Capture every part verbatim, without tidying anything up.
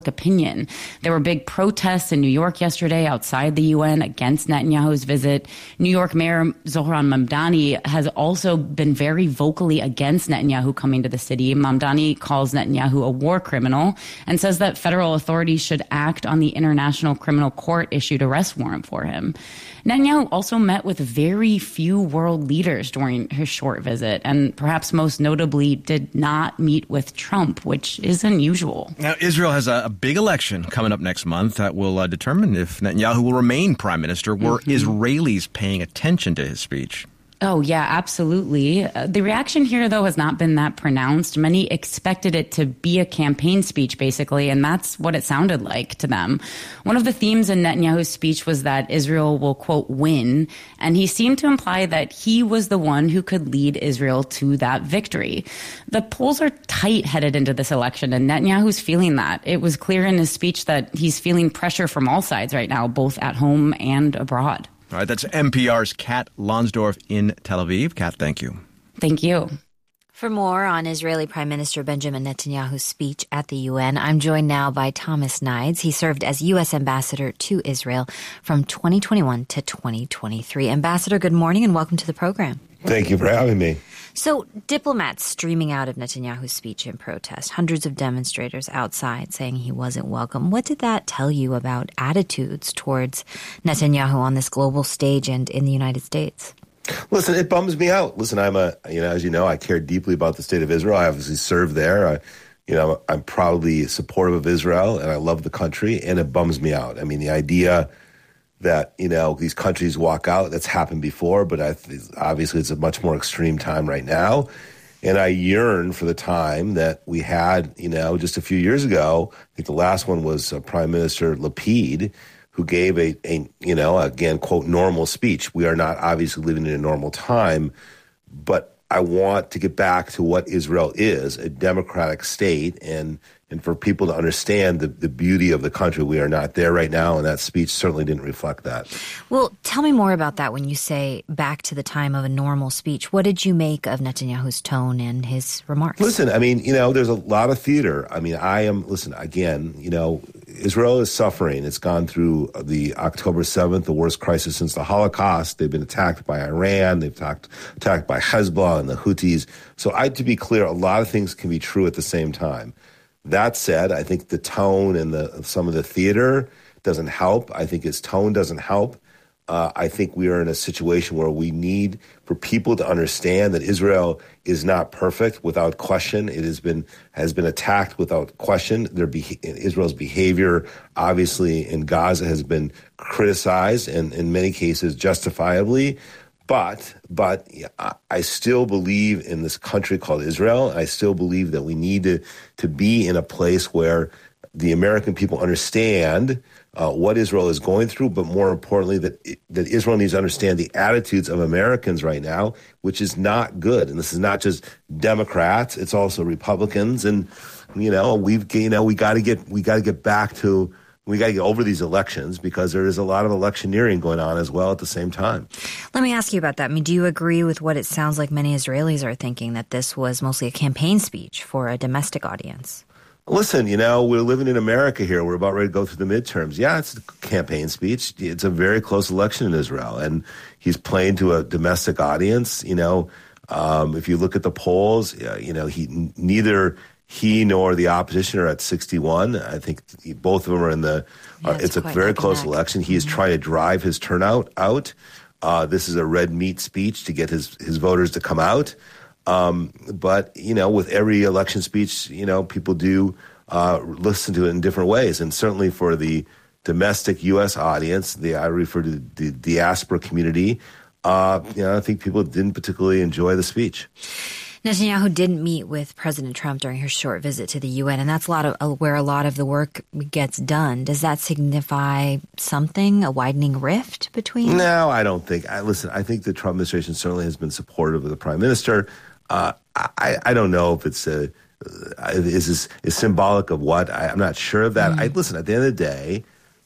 opinion. There were big protests in New York yesterday outside the U N against Netanyahu's visit. New York Mayor Zohran Mamdani has also been very vocally against Netanyahu coming to the city. Mamdani calls Netanyahu a war criminal and says that federal authorities should act on the International Criminal Court issued arrest warrant for him. Netanyahu also met with very few world leaders during his short visit, and perhaps most notably did not meet with Trump, which is unusual. Now, Israel has a, a big election coming up next month that will uh, determine if Netanyahu will remain prime minister. Were mm-hmm. Israelis paying attention to his speech? Oh, yeah, absolutely. Uh, the reaction here, though, has not been that pronounced. Many expected it to be a campaign speech, basically, and that's what it sounded like to them. One of the themes in Netanyahu's speech was that Israel will, quote, win, and he seemed to imply that he was the one who could lead Israel to that victory. The polls are tight headed into this election, and Netanyahu's feeling that. It was clear in his speech that he's feeling pressure from all sides right now, both at home and abroad. All right, that's N P R's Kat Lonsdorf in Tel Aviv. Kat, thank you. Thank you. For more on Israeli Prime Minister Benjamin Netanyahu's speech at the U N, I'm joined now by Thomas Nides. He served as U S ambassador to Israel from twenty twenty-one to twenty twenty-three. Ambassador, good morning and welcome to the program. Thank you for having me. So, diplomats streaming out of Netanyahu's speech in protest, hundreds of demonstrators outside saying he wasn't welcome. What did that tell you about attitudes towards Netanyahu on this global stage and in the United States? Listen, it bums me out. Listen, I'm a, you know, as you know, I care deeply about the state of Israel. I obviously served there. I, you know, I'm proudly supportive of Israel and I love the country, and it bums me out. I mean, the idea that, you know, these countries walk out, that's happened before, but I th- obviously it's a much more extreme time right now. And I yearn for the time that we had, you know, just a few years ago. I think the last one was uh, Prime Minister Lapid, who gave a, a, you know, again, quote, normal speech. We are not obviously living in a normal time, but I want to get back to what Israel is, a democratic state, and and for people to understand the, the beauty of the country. We are not there right now, and that speech certainly didn't reflect that. Well, tell me more about that when you say back to the time of a normal speech. What did you make of Netanyahu's tone and his remarks? Listen, I mean, you know, there's a lot of theater. I mean, I am, listen, again, you know, Israel is suffering. It's gone through the October seventh, the worst crisis since the Holocaust. They've been attacked by Iran. They've attacked, attacked by Hezbollah and the Houthis. So I, to be clear, a lot of things can be true at the same time. That said, I think the tone and the some of the theater doesn't help. I think his tone doesn't help. Uh, I think we are in a situation where we need for people to understand that Israel is not perfect without question. It has been has been attacked without question. Their be- Israel's behavior, obviously, in Gaza has been criticized, and in many cases justifiably. But but I still believe in this country called Israel. I still believe that we need to, to be in a place where the American people understand uh, what Israel is going through, but more importantly, that that Israel needs to understand the attitudes of Americans right now, which is not good. And this is not just Democrats; it's also Republicans. And you know, we've you know we got to get we got to get back to. We got to get over these elections because there is a lot of electioneering going on as well at the same time. Let me ask you about that. I mean, do you agree with what it sounds like many Israelis are thinking, that this was mostly a campaign speech for a domestic audience? Listen, you know, we're living in America here. We're about ready to go through the midterms. Yeah, it's a campaign speech. It's a very close election in Israel, and he's playing to a domestic audience. You know, um, if you look at the polls, you know, he neither – he nor the opposition are at sixty-one. I think both of them are in the, yeah, uh, it's a very close neck. election. He mm-hmm. is trying to drive his turnout out. Uh, this is a red meat speech to get his, his voters to come out. Um, but, you know, with every election speech, you know, people do uh, listen to it in different ways. And certainly for the domestic U S audience, the I refer to the diaspora community, uh, you know, I think people didn't particularly enjoy the speech. Netanyahu didn't meet with President Trump during his short visit to the U N, and that's a lot of uh, where a lot of the work gets done. Does that signify something, a widening rift between? No, I don't think. I, listen, I think the Trump administration certainly has been supportive of the prime minister. Uh, I, I don't know if it's a, uh, is this is symbolic of what. I, I'm not sure of that. Mm. I listen. At the end of the day,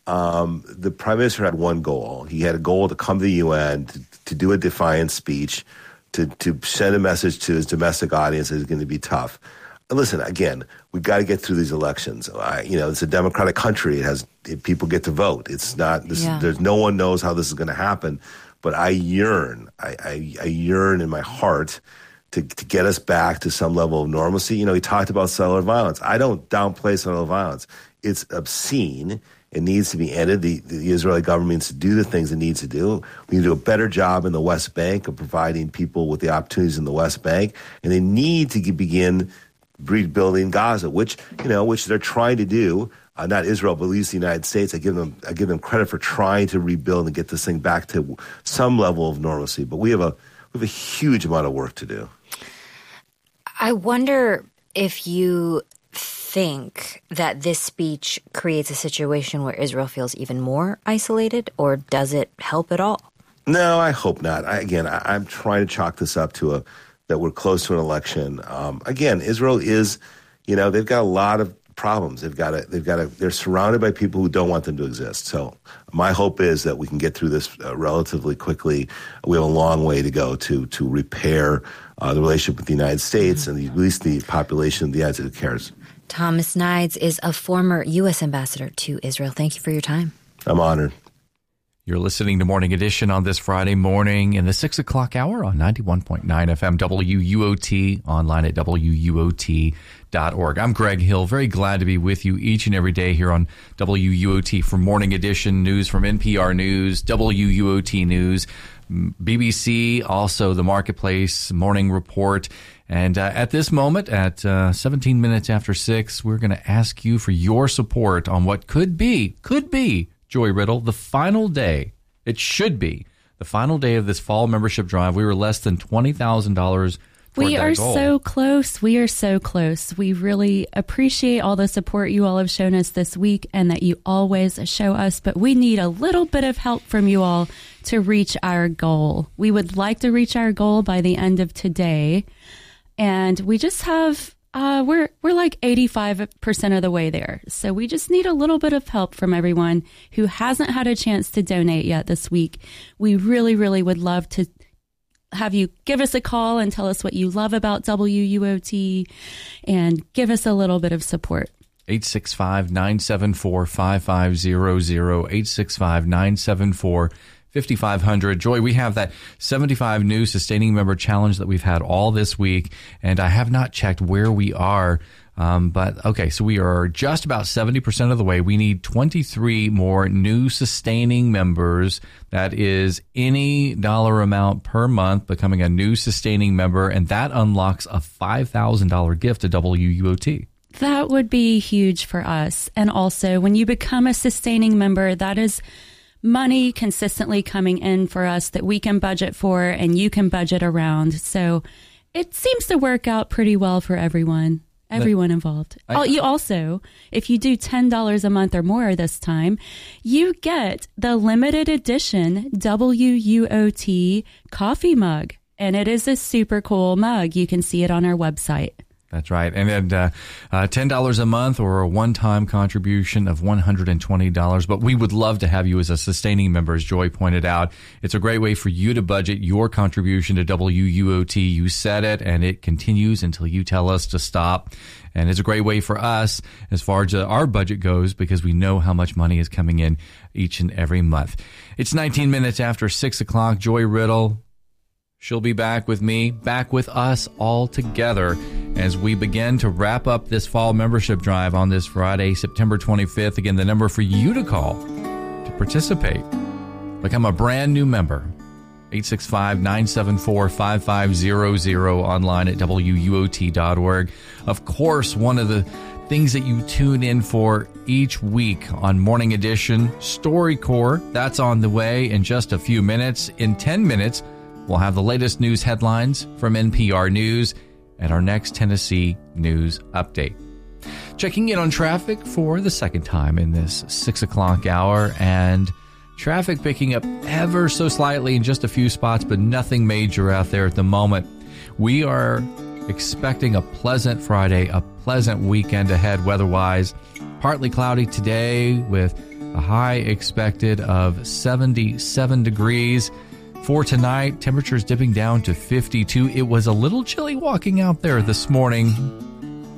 um, the prime minister had one goal. He had a goal to come to the U N to, to do a defiant speech. To, to send a message to his domestic audience is going to be tough. And listen, again, we've got to get through these elections. I, you know, it's a democratic country. It has it, people get to vote. It's not. This, yeah. There's no one knows how this is going to happen. But I yearn. I, I, I yearn in my heart to to get us back to some level of normalcy. You know, he talked about cellular violence. I don't downplay cellular violence. It's obscene. It needs to be ended. The, the Israeli government needs to do the things it needs to do. We need to do a better job in the West Bank of providing people with the opportunities in the West Bank, and they need to begin rebuilding Gaza, which you know, which they're trying to do. Uh, not Israel, but at least the United States. I give them, I give them credit for trying to rebuild and get this thing back to some level of normalcy. But we have a, we have a huge amount of work to do. I wonder if you think that this speech creates a situation where Israel feels even more isolated, or does it help at all? No, I hope not. I, again, I, I'm trying to chalk this up to a that we're close to an election. Um, again, Israel is, you know, they've got a lot of problems. They've got to, they've got to, they're surrounded by people who don't want them to exist. So my hope is that we can get through this uh, relatively quickly. We have a long way to go to to repair uh, the relationship with the United States mm-hmm. and the, at least the population of the United States who cares. Thomas Nides is a former U S ambassador to Israel. Thank you for your time. I'm honored. You're listening to Morning Edition on this Friday morning in the six o'clock hour on ninety-one point nine F M W U O T, online at W U O T dot org. I'm Greg Hill, very glad to be with you each and every day here on W U O T for Morning Edition, news from N P R News, W U O T News, B B C, also the Marketplace Morning Report. And uh, at this moment, at uh, seventeen minutes after six, we're going to ask you for your support on what could be, could be, Joy Riddle, the final day, it should be, the final day of this fall membership drive. We were less than twenty thousand dollars. We are so close. We are so close. We really appreciate all the support you all have shown us this week and that you always show us, but we need a little bit of help from you all to reach our goal. We would like to reach our goal by the end of today, and we just have Uh, we're we're like eighty-five percent of the way there. So we just need a little bit of help from everyone who hasn't had a chance to donate yet this week. We really, really would love to have you give us a call and tell us what you love about W U O T and give us a little bit of support. eight six five, nine seven four, five five zero zero, eight six five, nine seven four, fifty-five hundred. Joy, we have that seventy-five new sustaining member challenge that we've had all this week, and I have not checked where we are. Um, but okay, so we are just about seventy percent of the way. We need twenty-three more new sustaining members. That is any dollar amount per month becoming a new sustaining member, and that unlocks a five thousand dollars gift to W U O T. That would be huge for us. And also, when you become a sustaining member, that is money consistently coming in for us that we can budget for and you can budget around. So it seems to work out pretty well for everyone, everyone involved. I, you also, if you do ten dollars a month or more this time, you get the limited edition W U O T coffee mug. And it is a super cool mug. You can see it on our website. That's right. And then uh, uh, ten dollars a month or a one-time contribution of one hundred twenty dollars. But we would love to have you as a sustaining member, as Joy pointed out. It's a great way for you to budget your contribution to W U O T. You set it, and it continues until you tell us to stop. And it's a great way for us as far as our budget goes because we know how much money is coming in each and every month. It's nineteen minutes after six o'clock. Joy Riddle, she'll be back with me, back with us all together as we begin to wrap up this fall membership drive on this Friday, September twenty-fifth. Again, the number for you to call to participate, become a brand new member, eight six five, nine seven four, five five zero zero, online at W U O T dot org. Of course, one of the things that you tune in for each week on Morning Edition, StoryCorps, that's on the way in just a few minutes. In ten minutes, we'll have the latest news headlines from N P R News and our next Tennessee news update. Checking in on traffic for the second time in this six o'clock hour, and traffic picking up ever so slightly in just a few spots, but nothing major out there at the moment. We are expecting a pleasant Friday, a pleasant weekend ahead weather-wise. Partly cloudy today with a high expected of seventy-seven degrees. For tonight, temperatures dipping down to fifty-two. It was a little chilly walking out there this morning.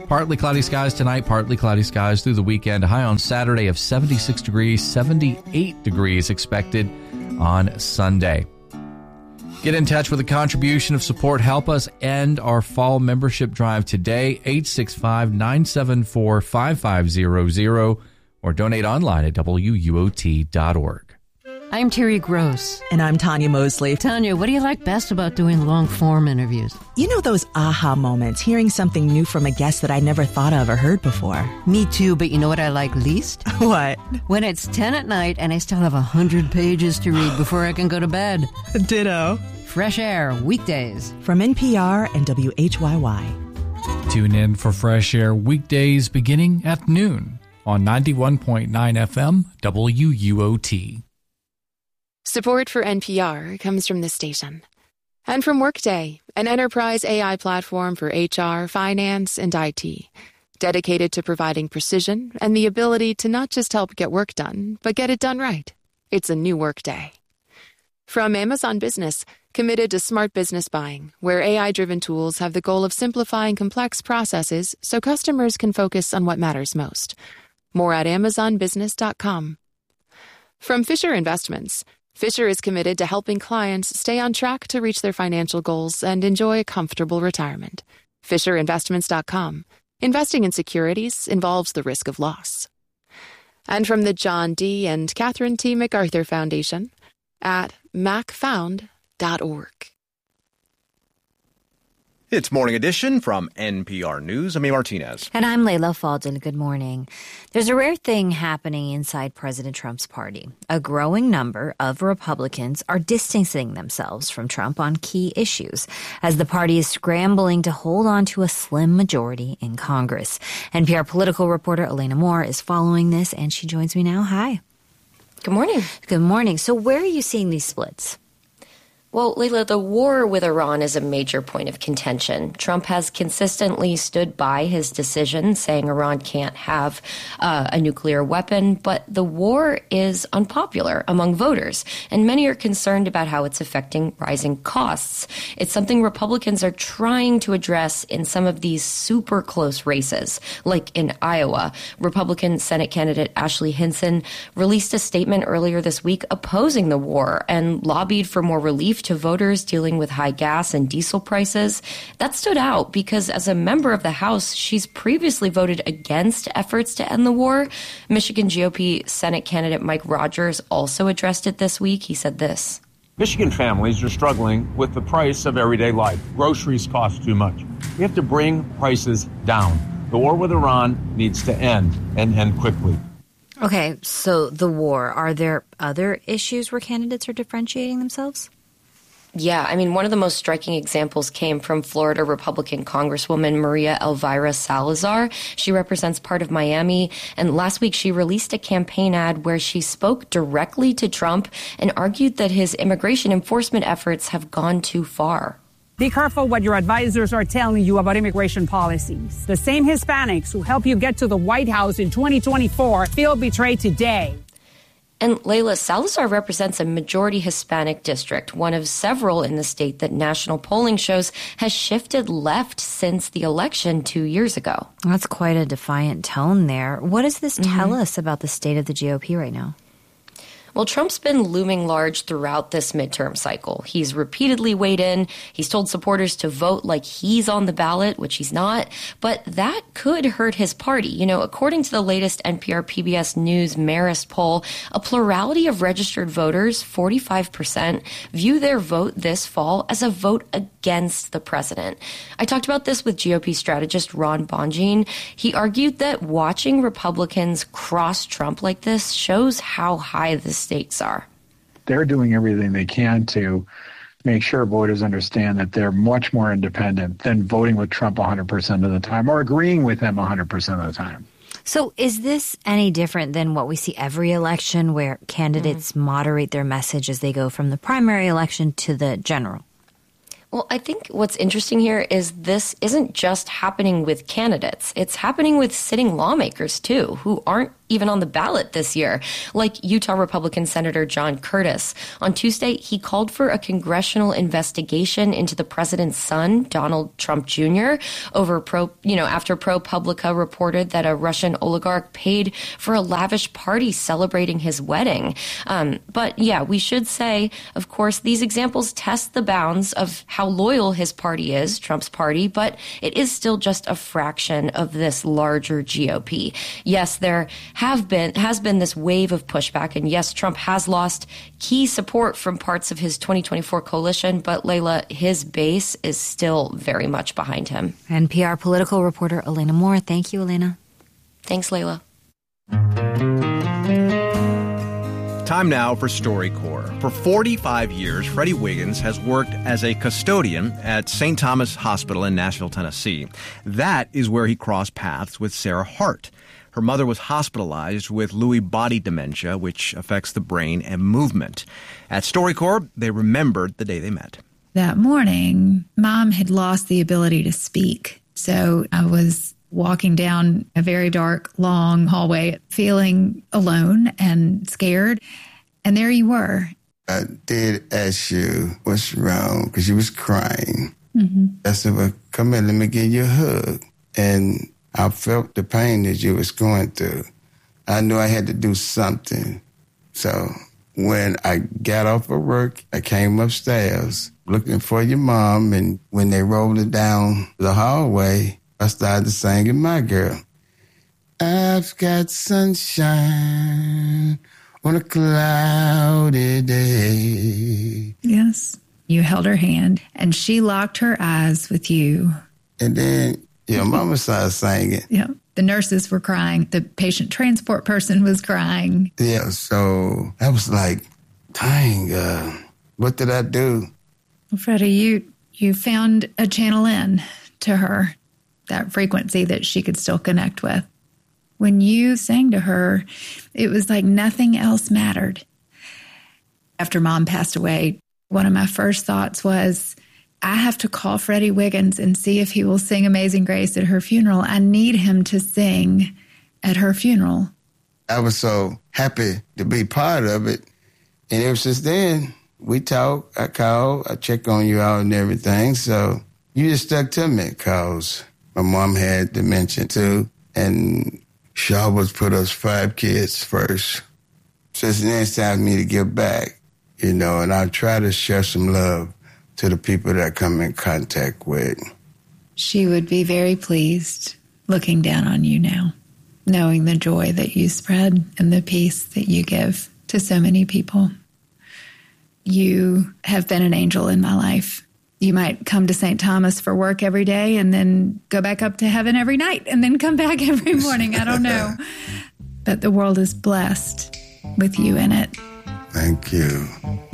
Partly cloudy skies tonight, partly cloudy skies through the weekend. High on Saturday of seventy-six degrees, seventy-eight degrees expected on Sunday. Get in touch with a contribution of support. Help us end our fall membership drive today, eight six five, nine seven four, five five zero zero, or donate online at W U O T dot org. I'm Terry Gross. And I'm Tanya Mosley. Tanya, what do you like best about doing long-form interviews? You know those aha moments, hearing something new from a guest that I never thought of or heard before. Me too, but you know what I like least? What? When it's ten at night and I still have one hundred pages to read before I can go to bed. Ditto. Fresh Air, weekdays. From N P R and W H Y Y. Tune in for Fresh Air weekdays beginning at noon on ninety-one point nine F M W U O T. Support for N P R comes from this station. And from Workday, an enterprise A I platform for H R, finance, and I T. Dedicated to providing precision and the ability to not just help get work done, but get it done right. It's a new Workday. From Amazon Business, committed to smart business buying, where A I-driven tools have the goal of simplifying complex processes so customers can focus on what matters most. More at amazon business dot com. From Fisher Investments, Fisher is committed to helping clients stay on track to reach their financial goals and enjoy a comfortable retirement. Fisher Investments dot com. Investing in securities involves the risk of loss. And from the John D. and Catherine T. MacArthur Foundation at mac found dot org. It's Morning Edition from N P R News. I'm A. Martinez. And I'm Layla Faldin. Good morning. There's a rare thing happening inside President Trump's party. A growing number of Republicans are distancing themselves from Trump on key issues as the party is scrambling to hold on to a slim majority in Congress. N P R political reporter Elena Moore is following this, and she joins me now. Hi. Good morning. Good morning. So where are you seeing these splits? Well, Layla, the war with Iran is a major point of contention. Trump has consistently stood by his decision, saying Iran can't have uh, a nuclear weapon, but the war is unpopular among voters, and many are concerned about how it's affecting rising costs. It's something Republicans are trying to address in some of these super close races, like in Iowa. Republican Senate candidate Ashley Hinson released a statement earlier this week opposing the war and lobbied for more relief to voters dealing with high gas and diesel prices. That stood out because as a member of the House, she's previously voted against efforts to end the war. Michigan G O P Senate candidate Mike Rogers also addressed it this week. He said this. Michigan families are struggling with the price of everyday life. Groceries cost too much. We have to bring prices down. The war with Iran needs to end, and end quickly. Okay, so the war. Are there other issues where candidates are differentiating themselves? Yeah, I mean, one of the most striking examples came from Florida Republican Congresswoman Maria Elvira Salazar. She represents part of Miami, and last week she released a campaign ad where she spoke directly to Trump and argued that his immigration enforcement efforts have gone too far. Be careful what your advisors are telling you about immigration policies. The same Hispanics who helped you get to the White House in twenty twenty-four feel betrayed today. And Layla, Salazar represents a majority Hispanic district, one of several in the state that national polling shows has shifted left since the election two years ago. That's quite a defiant tone there. What does this tell Mm-hmm. us about the state of the G O P right now? Well, Trump's been looming large throughout this midterm cycle. He's repeatedly weighed in. He's told supporters to vote like he's on the ballot, which he's not. But that could hurt his party. You know, according to the latest N P R P B S News Marist poll, a plurality of registered voters, forty-five percent, view their vote this fall as a vote against the president. I talked about this with G O P strategist Ron Bonjean. He argued that watching Republicans cross Trump like this shows how high the stakes are. They're doing everything they can to make sure voters understand that they're much more independent than voting with Trump one hundred percent of the time or agreeing with him one hundred percent of the time. So is this any different than what we see every election where candidates mm-hmm. moderate their message as they go from the primary election to the general? Well, I think what's interesting here is this isn't just happening with candidates. It's happening with sitting lawmakers, too, who aren't even on the ballot this year, like Utah Republican Senator John Curtis. On Tuesday, he called for a congressional investigation into the president's son, Donald Trump Junior, over pro, you know, after ProPublica reported that a Russian oligarch paid for a lavish party celebrating his wedding. Um, but yeah, we should say, of course, these examples test the bounds of how loyal his party is, Trump's party, but it is still just a fraction of this larger G O P. Yes, there have been has been this wave of pushback, and yes, Trump has lost key support from parts of his twenty twenty-four coalition, but Layla, his base is still very much behind him. N P R political reporter Elena Moore. Thank you, Elena. Thanks, Layla. Time now for StoryCorps. For forty-five years, Freddie Wiggins has worked as a custodian at Saint Thomas Hospital in Nashville, Tennessee. That is where he crossed paths with Sarah Hart. Her mother was hospitalized with Lewy body dementia, which affects the brain and movement. At StoryCorps, they remembered the day they met. That morning, Mom had lost the ability to speak. So I was walking down a very dark, long hallway, feeling alone and scared. And there you were. I did ask you what's wrong because you was crying. Mm-hmm. I said, well, come here, let me give you a hug. And I felt the pain that you was going through. I knew I had to do something. So when I got off of work, I came upstairs looking for your mom. And when they rolled it down the hallway, I started singing My Girl. I've got sunshine on a cloudy day. Yes. You held her hand, and she locked her eyes with you. And then your mama started singing. Yeah. The nurses were crying. The patient transport person was crying. Yeah, so I was like, dang, uh, what did I do? Well, Freddie, you, you found a channel in to her, that frequency that she could still connect with. When you sang to her, it was like nothing else mattered. After Mom passed away, one of my first thoughts was, I have to call Freddie Wiggins and see if he will sing Amazing Grace at her funeral. I need him to sing at her funeral. I was so happy to be part of it. And ever since then, we talk, I call, I check on you out and everything. So you just stuck to me because my mom had dementia too. And she always put us five kids first. So it's then it's time for me to give back, you know, and I try to share some love to the people that I come in contact with. She would be very pleased looking down on you now, knowing the joy that you spread and the peace that you give to so many people. You have been an angel in my life. You might come to Saint Thomas for work every day and then go back up to heaven every night and then come back every morning. I don't know. But the world is blessed with you in it. Thank you.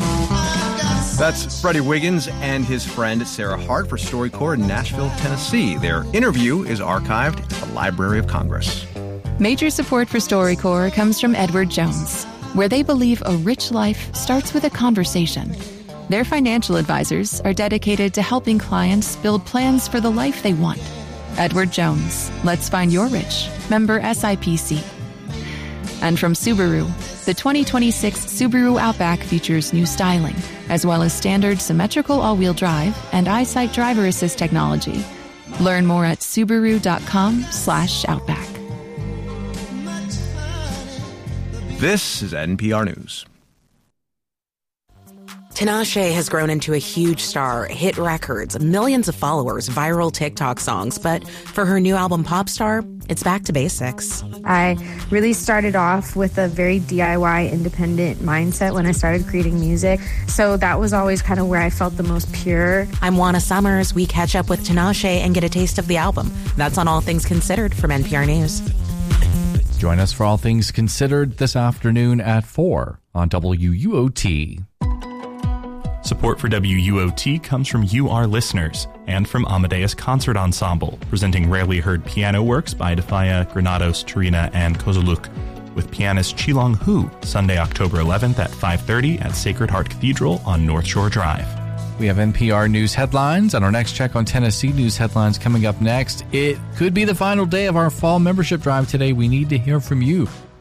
That's Freddie Wiggins and his friend Sarah Hart for StoryCorps in Nashville, Tennessee. Their interview is archived at the Library of Congress. Major support for StoryCorps comes from Edward Jones, where they believe a rich life starts with a conversation. Their financial advisors are dedicated to helping clients build plans for the life they want. Edward Jones, let's find your rich. Member S I P C. And from Subaru, the twenty twenty-six Subaru Outback features new styling, as well as standard symmetrical all-wheel drive and EyeSight driver assist technology. Learn more at Subaru.com slash Outback. This is N P R News. Tinashe has grown into a huge star, hit records, millions of followers, viral TikTok songs. But for her new album, Popstar, it's back to basics. I really started off with a very D I Y independent mindset when I started creating music. So that was always kind of where I felt the most pure. I'm Juana Summers. We catch up with Tinashe and get a taste of the album. That's on All Things Considered from N P R News. Join us for All Things Considered this afternoon at four on W U O T. Support for W U O T comes from you, our listeners, and from Amadeus Concert Ensemble, presenting rarely heard piano works by Defaya, Granados, Turina, and Kozuluk, with pianist Qilong Hu, Sunday, October eleventh at five thirty at Sacred Heart Cathedral on North Shore Drive. We have N P R News headlines, and our next check on Tennessee news headlines coming up next. It could be the final day of our fall membership drive today. We need to hear from you.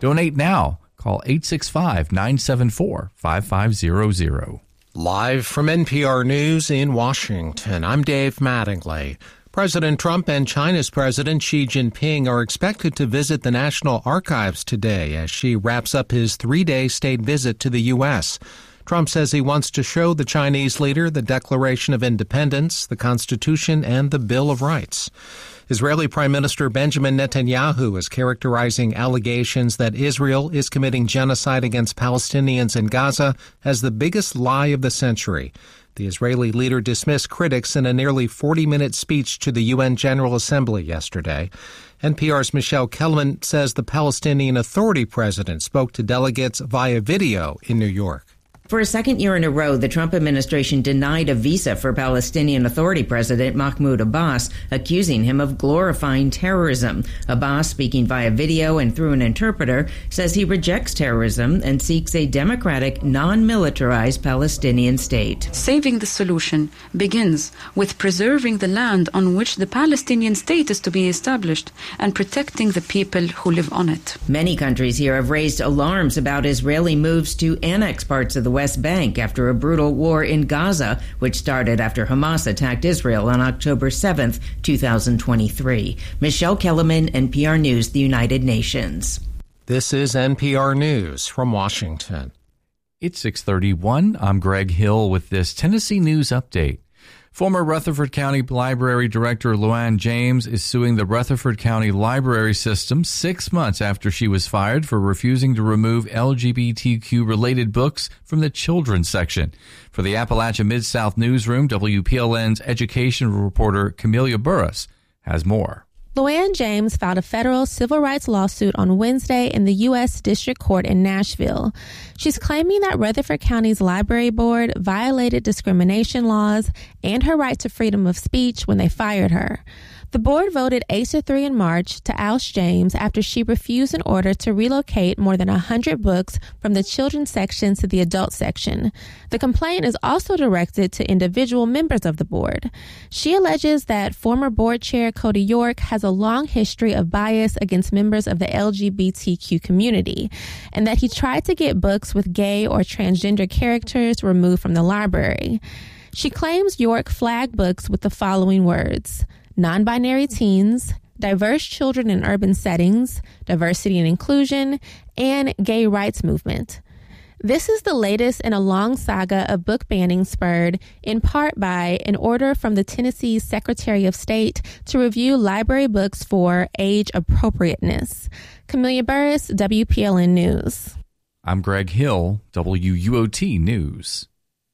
Donate now. Call eight six five, nine seven four, five five zero zero. Live from N P R News in Washington, I'm Dave Mattingly. President Trump and China's President Xi Jinping are expected to visit the National Archives today as Xi wraps up his three-day state visit to the U S. Trump says he wants to show the Chinese leader the Declaration of Independence, the Constitution, and the Bill of Rights. Israeli Prime Minister Benjamin Netanyahu is characterizing allegations that Israel is committing genocide against Palestinians in Gaza as the biggest lie of the century. The Israeli leader dismissed critics in a nearly forty-minute speech to the U N General Assembly yesterday. N P R's Michelle Kellerman says the Palestinian Authority president spoke to delegates via video in New York. For a second year in a row, the Trump administration denied a visa for Palestinian Authority President Mahmoud Abbas, accusing him of glorifying terrorism. Abbas, speaking via video and through an interpreter, says he rejects terrorism and seeks a democratic, non-militarized Palestinian state. Saving the solution begins with preserving the land on which the Palestinian state is to be established and protecting the people who live on it. Many countries here have raised alarms about Israeli moves to annex parts of the West Bank after a brutal war in Gaza, which started after Hamas attacked Israel on October seventh, two thousand twenty-three. Michelle Kellerman, N P R News, the United Nations. This is N P R News from Washington. It's six thirty-one. I'm Greg Hill with this Tennessee News Update. Former Rutherford County Library Director Luann James is suing the Rutherford County Library System six months after she was fired for refusing to remove L G B T Q-related books from the children's section. For the Appalachia Mid-South Newsroom, W P L N's education reporter Camelia Burris has more. Luann James filed a federal civil rights lawsuit on Wednesday in the U S District Court in Nashville. She's claiming that Rutherford County's library board violated discrimination laws and her right to freedom of speech when they fired her. The board voted eight to three in March to oust James after she refused an order to relocate more than one hundred books from the children's section to the adult section. The complaint is also directed to individual members of the board. She alleges that former board chair Cody York has a long history of bias against members of the L G B T Q community, and that he tried to get books with gay or transgender characters removed from the library. She claims York flagged books with the following words: non-binary teens, diverse children in urban settings, diversity and inclusion, and gay rights movement. This is the latest in a long saga of book banning spurred in part by an order from the Tennessee Secretary of State to review library books for age appropriateness. Camelia Burris, W P L N News. I'm Greg Hill, W U O T News.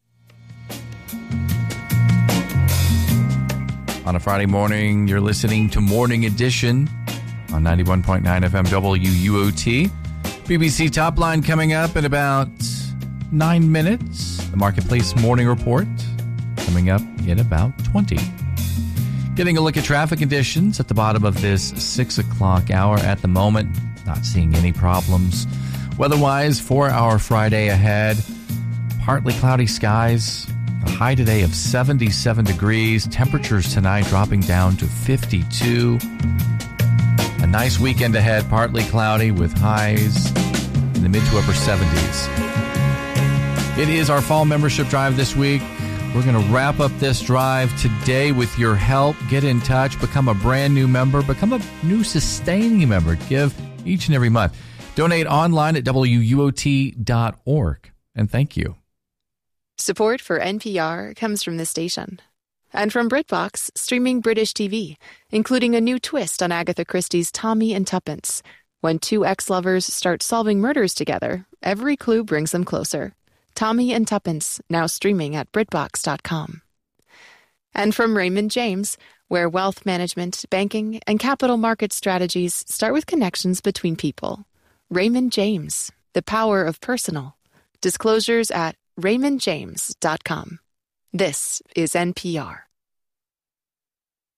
On a Friday morning, you're listening to Morning Edition on ninety-one point nine F M W U O T. B B C Top Line coming up in about nine minutes. The Marketplace Morning Report coming up in about twenty. Getting a look at traffic conditions at the bottom of this six o'clock hour at the moment. Not seeing any problems. Weather-wise, for our Friday ahead, partly cloudy skies. A high today of seventy-seven degrees. Temperatures tonight dropping down to fifty-two. A nice weekend ahead, partly cloudy with highs in the mid to upper seventies. It is our fall membership drive this week. We're going to wrap up this drive today with your help. Get in touch, become a brand new member, become a new sustaining member. Give each and every month. Donate online at W U O T dot org. And thank you. Support for N P R comes from this station. And from BritBox, streaming British T V, including a new twist on Agatha Christie's Tommy and Tuppence. When two ex-lovers start solving murders together, every clue brings them closer. Tommy and Tuppence, now streaming at Britbox dot com. And from Raymond James, where wealth management, banking, and capital market strategies start with connections between people. Raymond James, the power of personal. Disclosures at Raymond James dot com. This is N P R.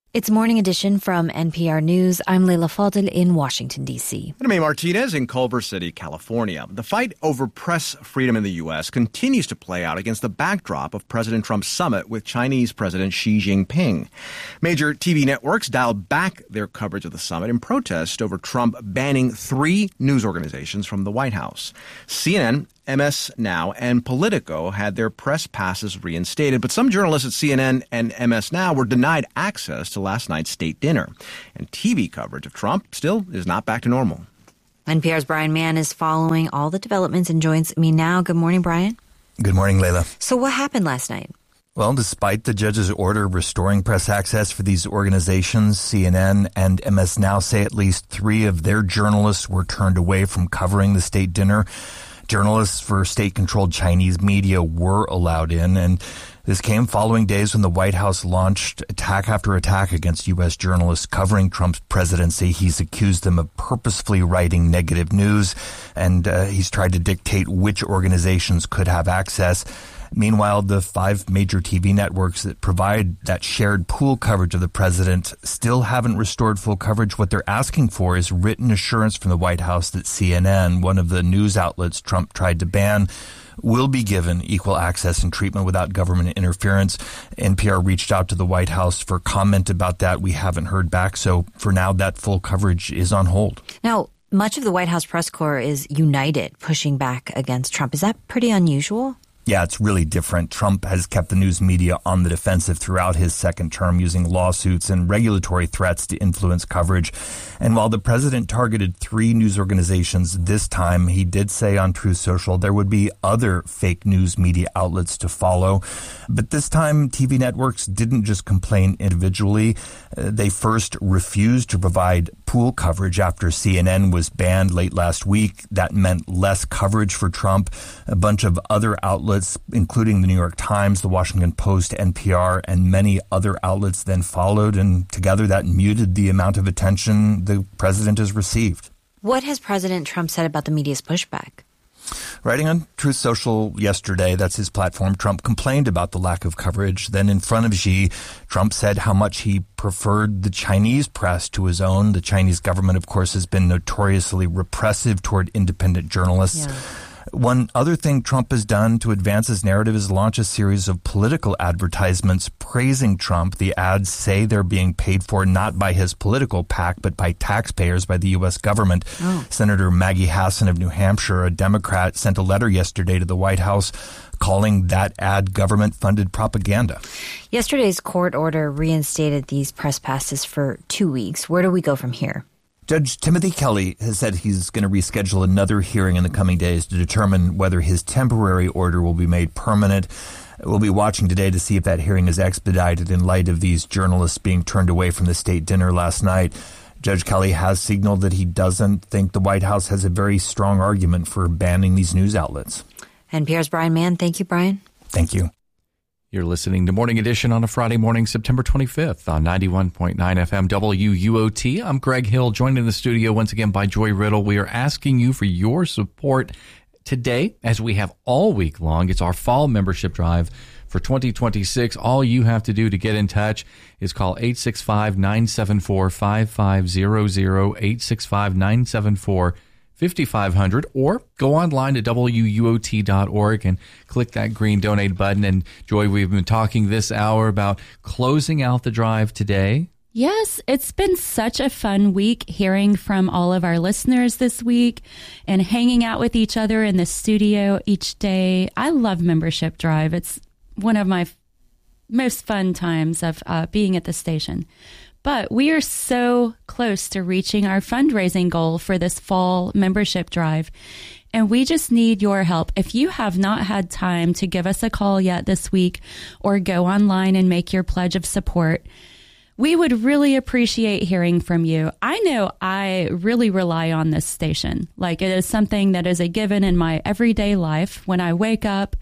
It's Morning Edition from N P R News. I'm Leila Fadel in Washington, D C. And I'm Amy Martinez in Culver City, California. The fight over press freedom in the U S continues to play out against the backdrop of President Trump's summit with Chinese President Xi Jinping. Major T V networks dialed back their coverage of the summit in protest over Trump banning three news organizations from the White House. C N N, M S Now, and Politico had their press passes reinstated, but some journalists at C N N and M S Now were denied access to last night's state dinner. And T V coverage of Trump still is not back to normal. N P R's Brian Mann is following all the developments and joins me now. Good morning, Brian. Good morning, Leila. So what happened last night? Well, despite the judge's order restoring press access for these organizations, C N N and M S Now say at least three of their journalists were turned away from covering the state dinner. Journalists for state-controlled Chinese media were allowed in, and this came following days when the White House launched attack after attack against U S journalists covering Trump's presidency. He's accused them of purposefully writing negative news, and uh, he's tried to dictate which organizations could have access. Meanwhile, the five major T V networks that provide that shared pool coverage of the president still haven't restored full coverage. What they're asking for is written assurance from the White House that C N N, one of the news outlets Trump tried to ban, will be given equal access and treatment without government interference. N P R reached out to the White House for comment about that. We haven't heard back. So for now, that full coverage is on hold. Now, much of the White House press corps is united, pushing back against Trump. Is that pretty unusual? Yeah, it's really different. Trump has kept the news media on the defensive throughout his second term, using lawsuits and regulatory threats to influence coverage. And while the president targeted three news organizations this time, he did say on Truth Social there would be other fake news media outlets to follow. But this time, T V networks didn't just complain individually. Uh, they first refused to provide pool coverage after C N N was banned late last week. That meant less coverage for Trump. A bunch of other outlets, including the New York Times, the Washington Post, N P R, and many other outlets then followed, and together that muted the amount of attention the president has received. What has President Trump said about the media's pushback? Writing on Truth Social yesterday, that's his platform, Trump complained about the lack of coverage. Then in front of Xi, Trump said how much he preferred the Chinese press to his own. The Chinese government, of course, has been notoriously repressive toward independent journalists. Yeah. One other thing Trump has done to advance his narrative is launch a series of political advertisements praising Trump. The ads say they're being paid for not by his political PAC, but by taxpayers, by the U S government. Oh. Senator Maggie Hassan of New Hampshire, a Democrat, sent a letter yesterday to the White House calling that ad government-funded propaganda. Yesterday's court order reinstated these press passes for two weeks. Where do we go from here? Judge Timothy Kelly has said he's going to reschedule another hearing in the coming days to determine whether his temporary order will be made permanent. We'll be watching today to see if that hearing is expedited in light of these journalists being turned away from the state dinner last night. Judge Kelly has signaled that he doesn't think the White House has a very strong argument for banning these news outlets. N P R's Brian Mann. Thank you, Brian. Thank you. You're listening to Morning Edition on a Friday morning, September twenty-fifth on ninety-one point nine F M W U O T. I'm Greg Hill, joined in the studio once again by Joy Riddle. We are asking you for your support today, as we have all week long. It's our fall membership drive for twenty twenty-six. All you have to do to get in touch is call eight six five, nine seven four, five five zero zero, eight six five, nine seven four, fifty-five hundred, or go online to W U O T dot org and click that green donate button. And Joy, we've been talking this hour about closing out the drive today. Yes, it's been such a fun week hearing from all of our listeners this week and hanging out with each other in the studio each day. I love Membership Drive. It's one of my most fun times of uh, being at the station. But we are so close to reaching our fundraising goal for this fall membership drive. And we just need your help. If you have not had time to give us a call yet this week or go online and make your pledge of support, we would really appreciate hearing from you. I know I really rely on this station. Like, it is something that is a given in my everyday life. When I wake up,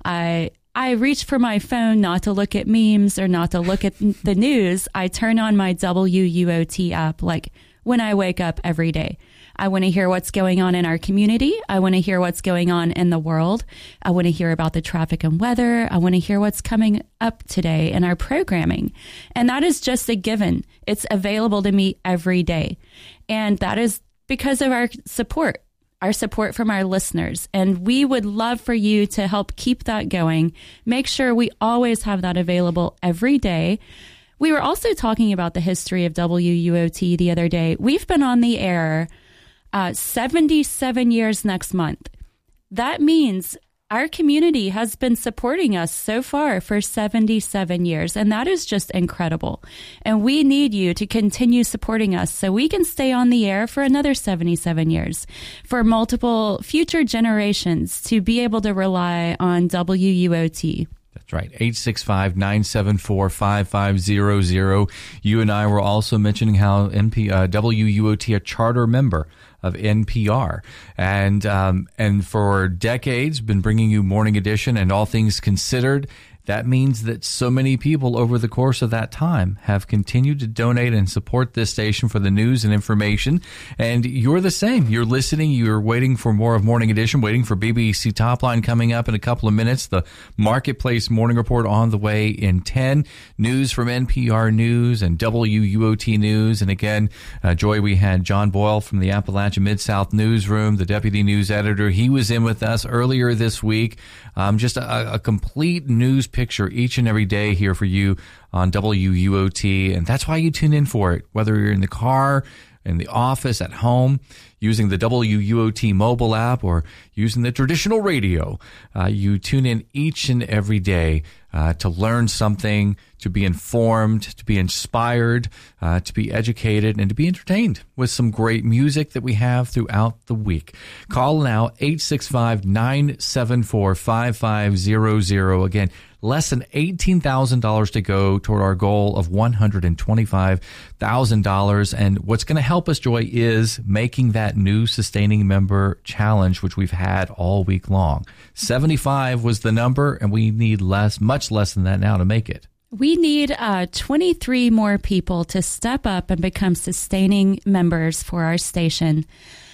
I I reach for my phone not to look at memes or not to look at the news. I turn on my W U O T app like when I wake up every day. I want to hear what's going on in our community. I want to hear what's going on in the world. I want to hear about the traffic and weather. I want to hear what's coming up today in our programming. And that is just a given. It's available to me every day. And that is because of our support. Our support from our listeners. And we would love for you to help keep that going. Make sure we always have that available every day. We were also talking about the history of W U O T the other day. We've been on the air uh, seventy-seven years next month. That means our community has been supporting us so far for seventy-seven years, and that is just incredible. And we need you to continue supporting us so we can stay on the air for another seventy-seven years, for multiple future generations to be able to rely on W U O T. That's right. eight six five, nine seven four, five five zero zero. You and I were also mentioning how N P, uh, W U O T, a charter member of N P R, and um, and for decades been bringing you Morning Edition and All Things Considered. That means that so many people over the course of that time have continued to donate and support this station for the news and information. And you're the same. You're listening. You're waiting for more of Morning Edition, waiting for B B C Topline coming up in a couple of minutes. The Marketplace Morning Report on the way in ten. News from N P R News and W U O T News. And again, uh, Joy, we had John Boyle from the Appalachia Mid-South Newsroom, the deputy news editor. He was in with us earlier this week. Um, just a, a complete news picture each and every day here for you on W U O T. And that's why you tune in for it, whether you're in the car, in the office, at home, using the W U O T mobile app, or using the traditional radio. Uh, you tune in each and every day uh, to learn something, to be informed, to be inspired, uh, to be educated, and to be entertained with some great music that we have throughout the week. Call now, eight six five, nine seven four, five five zero zero. Again, less than eighteen thousand dollars to go toward our goal of one hundred twenty-five thousand dollars. And what's going to help us, Joy, is making that new sustaining member challenge, which we've had all week long. seventy-five was the number, and we need less, much less than that now to make it. We need uh, twenty-three more people to step up and become sustaining members for our station.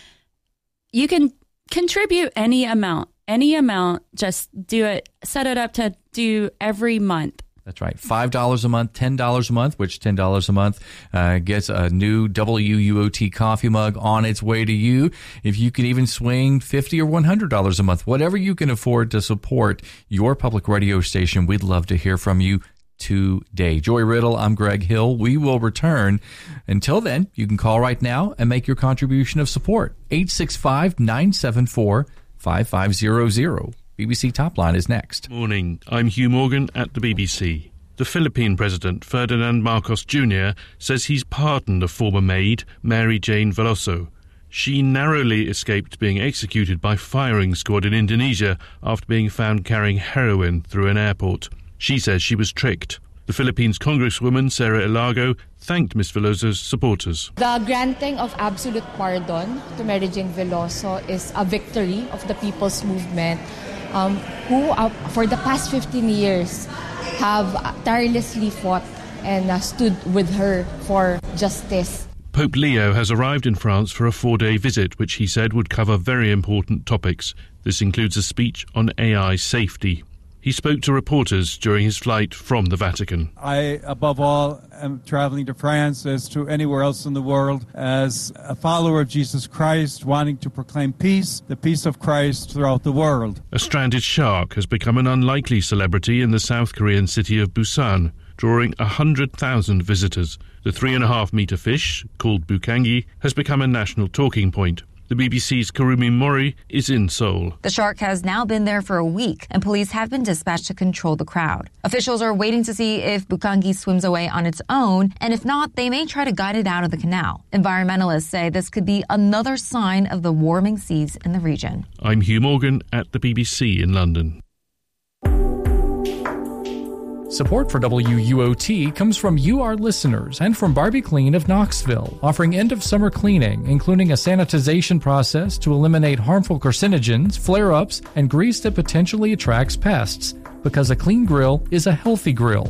You can contribute any amount, any amount, just do it, set it up to do every month. That's right. five dollars a month, ten dollars a month, which ten dollars a month uh, gets a new W U O T coffee mug on its way to you. If you can even swing fifty dollars or one hundred dollars a month, whatever you can afford to support your public radio station, we'd love to hear from you today. Joy Riddle, I'm Greg Hill. We will return. Until then, you can call right now and make your contribution of support. eight six five, nine seven four, five five zero zero. B B C Topline is next. Morning. I'm Hugh Morgan at the B B C. The Philippine President, Ferdinand Marcos Junior, says he's pardoned a former maid, Mary Jane Veloso. She narrowly escaped being executed by firing squad in Indonesia after being found carrying heroin through an airport. She says she was tricked. The Philippines Congresswoman, Sarah Ilago, thanked Miz Veloso's supporters. The granting of absolute pardon to Mary Jane Veloso is a victory of the people's movement, um, who uh, for the past fifteen years have tirelessly fought and uh, stood with her for justice. Pope Leo has arrived in France for a four-day visit, which he said would cover very important topics. This includes a speech on A I safety. He spoke to reporters during his flight from the Vatican. I, above all, am traveling to France as to anywhere else in the world as a follower of Jesus Christ, wanting to proclaim peace, the peace of Christ throughout the world. A stranded shark has become an unlikely celebrity in the South Korean city of Busan, drawing one hundred thousand visitors. The three and a half metre fish, called bukangi, has become a national talking point. The B B C's Kurumi Mori is in Seoul. The shark has now been there for a week, and police have been dispatched to control the crowd. Officials are waiting to see if bukangi swims away on its own, and if not, they may try to guide it out of the canal. Environmentalists say this could be another sign of the warming seas in the region. I'm Hugh Morgan at the B B C in London. Support for W U O T comes from you, our listeners, and from Barbie Clean of Knoxville, offering end-of-summer cleaning, including a sanitization process to eliminate harmful carcinogens, flare-ups, and grease that potentially attracts pests. Because a clean grill is a healthy grill.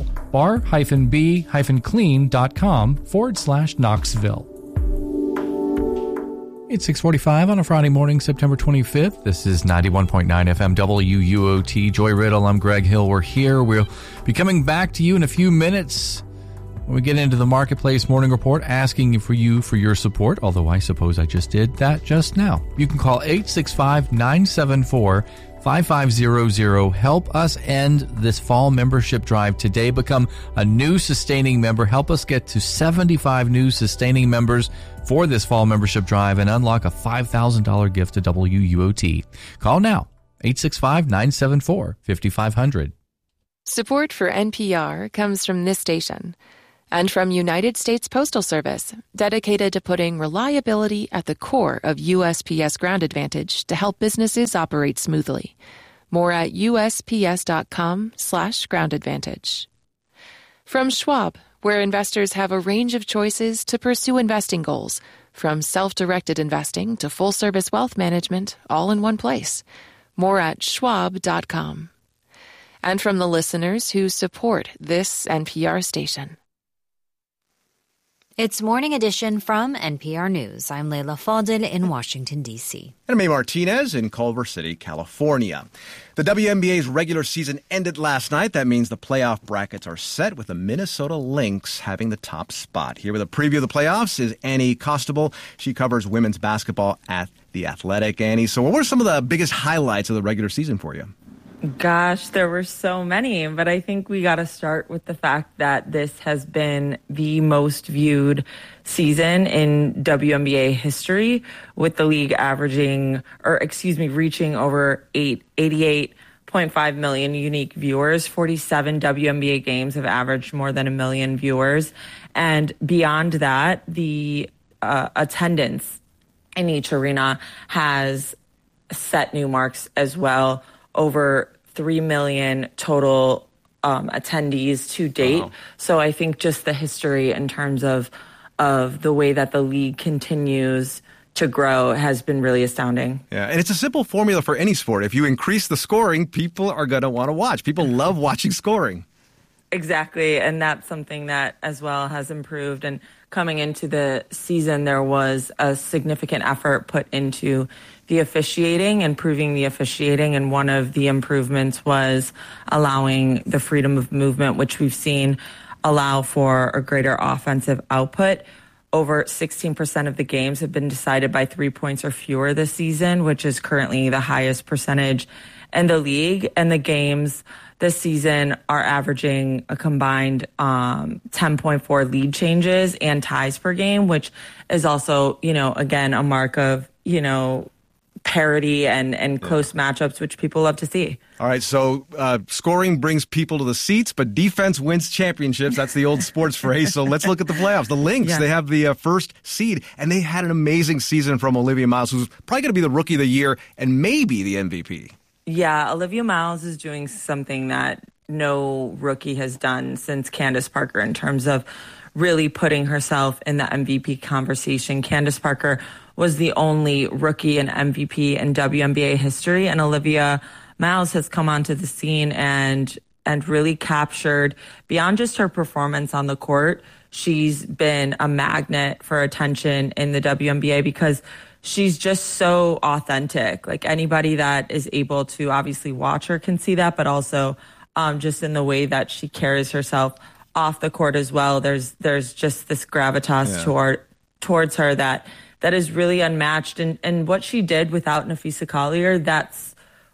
bar-b-clean.com forward slash Knoxville. It's six forty-five on a Friday morning, September twenty-fifth. This is ninety-one point nine F M W U O T. Joy Riddle, I'm Greg Hill. We're here. We'll be coming back to you in a few minutes when we get into the Marketplace Morning Report, asking for you for your support, although I suppose I just did that just now. You can call eight six five, nine seven four, five five zero zero. Help us end this fall membership drive today. Become a new sustaining member. Help us get to seventy-five new sustaining members for this fall membership drive and unlock a five thousand dollars gift to W U O T. Call now, eight six five, nine seven four, five five zero zero. Support for N P R comes from this station and from United States Postal Service, dedicated to putting reliability at the core of U S P S Ground Advantage to help businesses operate smoothly. More at usps.com slash ground advantage. From Schwab, where investors have a range of choices to pursue investing goals, from self-directed investing to full-service wealth management, all in one place. More at schwab dot com. And from the listeners who support this N P R station. It's Morning Edition from N P R News. I'm Leila Fadel in Washington, D C. And I'm May Martinez in Culver City, California. The W N B A's regular season ended last night. That means the playoff brackets are set, with the Minnesota Lynx having the top spot. Here with a preview of the playoffs is Annie Costabile. She covers women's basketball at The Athletic. Annie, so what were some of the biggest highlights of the regular season for you? Gosh, there were so many, but I think we got to start with the fact that this has been the most viewed season in W N B A history, with the league averaging, or excuse me, reaching over eight, eighty-eight point five million unique viewers. forty-seven W N B A games have averaged more than a million viewers. And beyond that, the uh, attendance in each arena has set new marks as well. Over three million total um, attendees to date. Wow. So I think just the history in terms of of the way that the league continues to grow has been really astounding. Yeah, and it's a simple formula for any sport. If you increase the scoring, people are going to want to watch. People love watching scoring. Exactly, and that's something that as well has improved. And coming into the season, there was a significant effort put into the officiating, improving the officiating, and one of the improvements was allowing the freedom of movement, which we've seen allow for a greater offensive output. Over sixteen percent of the games have been decided by three points or fewer this season, which is currently the highest percentage in the league. And the games this season are averaging a combined um, ten point four lead changes and ties per game, which is also, you know, again, a mark of, you know, parity and, and close yeah. matchups, which people love to see. All right, so uh, scoring brings people to the seats, but defense wins championships. That's the old sports phrase. So let's look at the playoffs. The Lynx, yeah. they have the uh, first seed, and they had an amazing season from Olivia Miles, who's probably going to be the Rookie of the Year and maybe the M V P. Yeah, Olivia Miles is doing something that no rookie has done since Candace Parker in terms of really putting herself in the M V P conversation. Candace Parker was the only rookie and M V P in W N B A history, and Olivia Miles has come onto the scene and and really captured, beyond just her performance on the court, she's been a magnet for attention in the W N B A because she's just so authentic. Like, anybody that is able to obviously watch her can see that, but also um, just in the way that she carries herself off the court as well. There's there's just this gravitas yeah. toward towards her that that is really unmatched. And, and what she did without Napheesa Collier, that's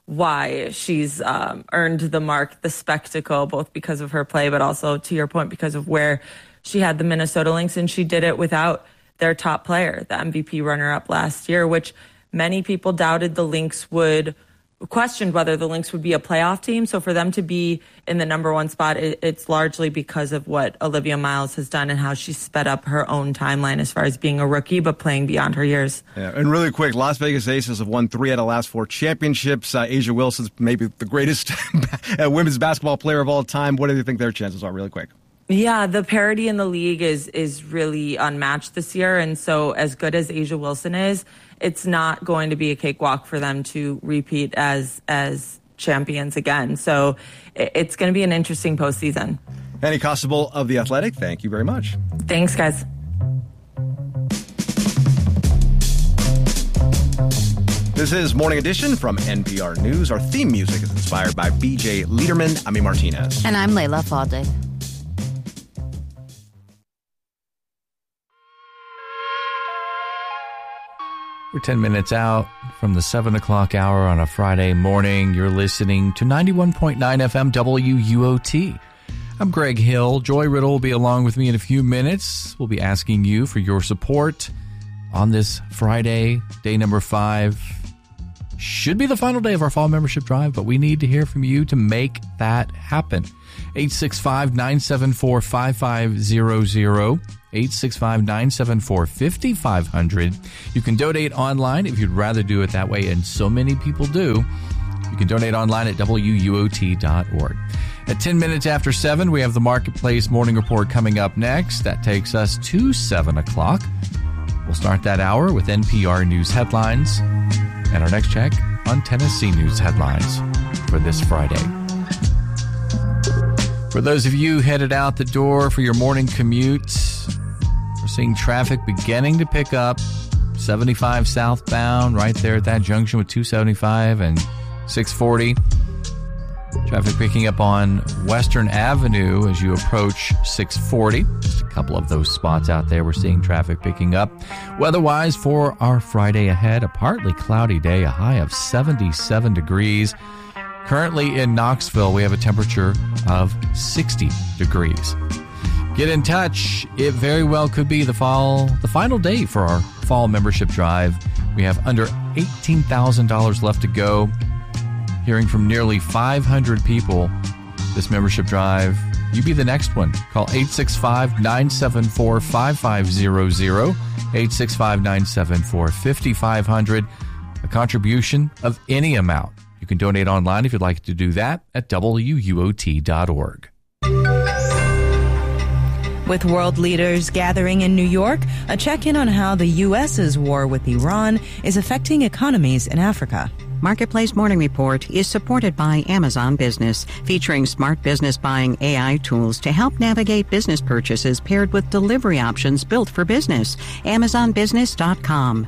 why she's um, earned the mark, the spectacle, both because of her play, but also, to your point, because of where she had the Minnesota Lynx. And she did it without their top player, the M V P runner-up last year, which many people doubted the Lynx would, questioned whether the Lynx would be a playoff team. So for them to be in the number one spot, it, it's largely because of what Olivia Miles has done and how she sped up her own timeline as far as being a rookie, but playing beyond her years. Yeah, and really quick, Las Vegas Aces have won three out of the last four championships. Uh, A'ja Wilson's maybe the greatest women's basketball player of all time. What do you think their chances are, really quick? Yeah, the parity in the league is is really unmatched this year. And so as good as A'ja Wilson is, it's not going to be a cakewalk for them to repeat as as champions again. So it's going to be an interesting postseason. Annie Costabile of The Athletic, thank you very much. Thanks, guys. This is Morning Edition from N P R News. Our theme music is inspired by B J Liederman, Ami Martinez. And I'm Layla Fadel. We're ten minutes out from the seven o'clock hour on a Friday morning. You're listening to ninety-one point nine F M W U O T. I'm Greg Hill. Joy Riddle will be along with me in a few minutes. We'll be asking you for your support on this Friday, day number five. Should be the final day of our fall membership drive, but we need to hear from you to make that happen. eight six five, nine seven four, five five zero zero. eight six five, nine seven four, five five zero zero. You can donate online if you'd rather do it that way, and so many people do. You can donate online at W U O T dot org. At ten minutes after seven, we have the Marketplace Morning Report coming up next. That takes us to seven o'clock. We'll start that hour with N P R News headlines and our next check on Tennessee News headlines for this Friday. For those of you headed out the door for your morning commute, we're seeing traffic beginning to pick up. seventy-five southbound, right there at that junction with two seventy-five and six forty. Traffic picking up on Western Avenue as you approach six forty. Just a couple of those spots out there. We're seeing traffic picking up. Weather-wise for our Friday ahead, a partly cloudy day, a high of seventy-seven degrees. Currently in Knoxville, we have a temperature of sixty degrees. Get in touch. It very well could be the fall, the final day for our fall membership drive. We have under eighteen thousand dollars left to go. Hearing from nearly five hundred people this membership drive. You be the next one. Call eight six five, nine seven four, five five zero zero. eight six five, nine seven four, five five zero zero. A contribution of any amount. You can donate online if you'd like to do that at W U O T dot org. With world leaders gathering in New York, a check-in on how the U S's war with Iran is affecting economies in Africa. Marketplace Morning Report is supported by Amazon Business, featuring smart business buying A I tools to help navigate business purchases paired with delivery options built for business. Amazon Business dot com.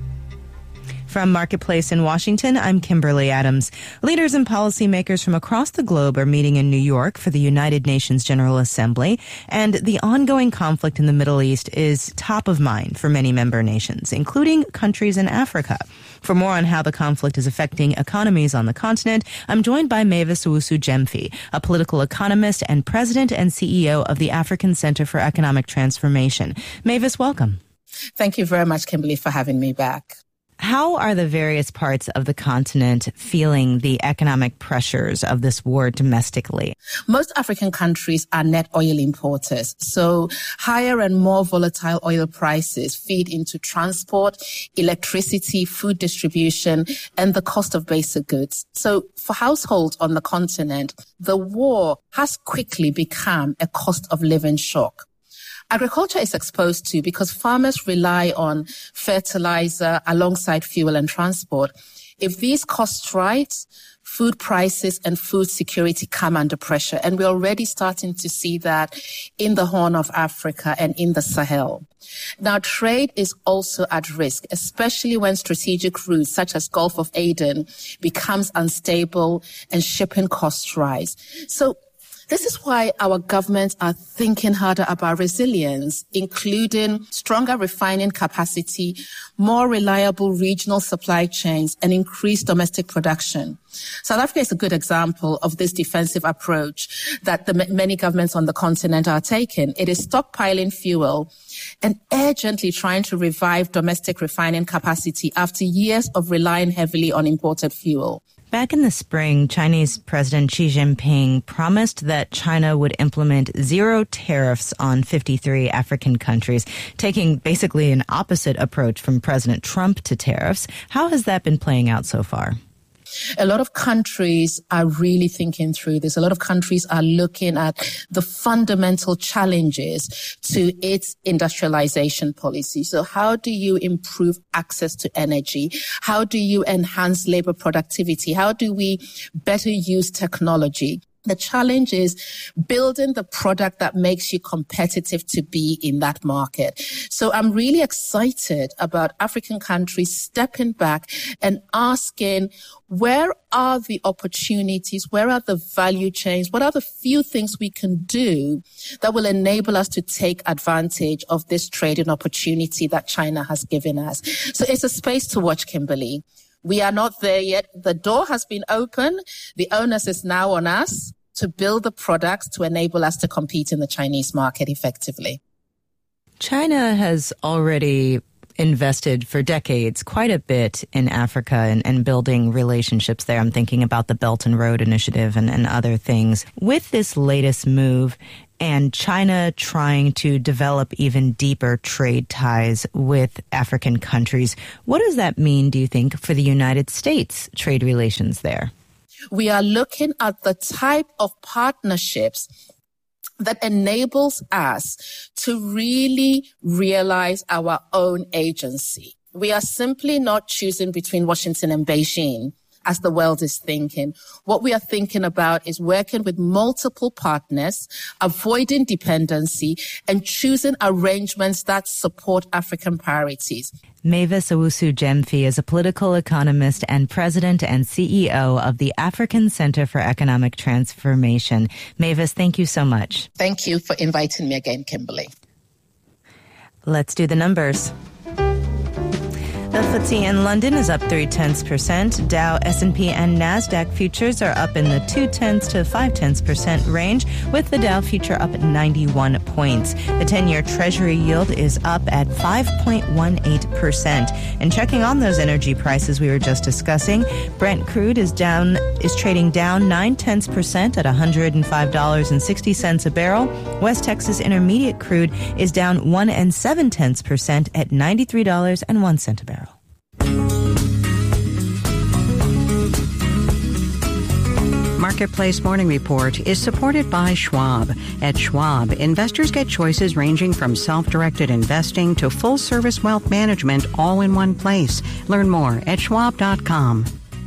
From Marketplace in Washington, I'm Kimberly Adams. Leaders and policymakers from across the globe are meeting in New York for the United Nations General Assembly, and the ongoing conflict in the Middle East is top of mind for many member nations, including countries in Africa. For more on how the conflict is affecting economies on the continent, I'm joined by Mavis Owusu-Gyamfi, a political economist and president and C E O of the African Center for Economic Transformation. Mavis, welcome. Thank you very much, Kimberly, for having me back. How are the various parts of the continent feeling the economic pressures of this war domestically? Most African countries are net oil importers, so higher and more volatile oil prices feed into transport, electricity, food distribution, and the cost of basic goods. So for households on the continent, the war has quickly become a cost of living shock. Agriculture is exposed to because farmers rely on fertilizer alongside fuel and transport. If these costs rise, food prices and food security come under pressure. And we're already starting to see that in the Horn of Africa and in the Sahel. Now, trade is also at risk, especially when strategic routes such as Gulf of Aden becomes unstable and shipping costs rise. So this is why our governments are thinking harder about resilience, including stronger refining capacity, more reliable regional supply chains, and increased domestic production. South Africa is a good example of this defensive approach that the m- many governments on the continent are taking. It is stockpiling fuel and urgently trying to revive domestic refining capacity after years of relying heavily on imported fuel. Back in the spring, Chinese President Xi Jinping promised that China would implement zero tariffs on fifty-three African countries, taking basically an opposite approach from President Trump to tariffs. How has that been playing out so far? A lot of countries are really thinking through this. A lot of countries are looking at the fundamental challenges to its industrialization policy. So how do you improve access to energy? How do you enhance labor productivity? How do we better use technology? The challenge is building the product that makes you competitive to be in that market. So I'm really excited about African countries stepping back and asking, where are the opportunities? Where are the value chains? What are the few things we can do that will enable us to take advantage of this trading opportunity that China has given us? So it's a space to watch, Kimberly. We are not there yet. The door has been opened. The onus is now on us to build the products to enable us to compete in the Chinese market effectively. China has already invested for decades quite a bit in Africa and, and building relationships there. I'm thinking about the Belt and Road Initiative and, and other things. With this latest move and China trying to develop even deeper trade ties with African countries, what does that mean, do you think, for the United States trade relations there? We are looking at the type of partnerships that enables us to really realize our own agency. We are simply not choosing between Washington and Beijing as the world is thinking. What we are thinking about is working with multiple partners, avoiding dependency, and choosing arrangements that support African priorities. Mavis Owusu-Gyamfi is a political economist and president and C E O of the African Center for Economic Transformation. Mavis, thank you so much. Thank you for inviting me again, Kimberly. Let's do the numbers. The F T S E in London is up three tenths percent. Dow, S and P, and NASDAQ futures are up in the two tenths to five tenths percent range, with the Dow future up at ninety-one points. The ten-year Treasury yield is up at five point one eight percent. And checking on those energy prices we were just discussing, Brent crude is down is trading down nine tenths percent at one hundred five dollars and sixty cents a barrel. West Texas Intermediate crude is down one and seven tenths percent at ninety-three dollars and one cent a barrel. Marketplace Morning Report is supported by Schwab. At Schwab, investors get choices ranging from self-directed investing to full-service wealth management all in one place. Learn more at schwab dot com.